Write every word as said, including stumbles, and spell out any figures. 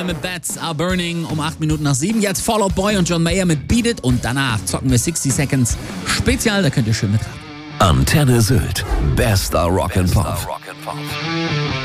mit Bats Are Burning um acht Minuten nach sieben. Jetzt Fall Out Boy und John Mayer mit Beat It und danach zocken wir sechzig Seconds Spezial, da könnt ihr schön mitraten. Antenne Sylt, bester Rock'n'Pop.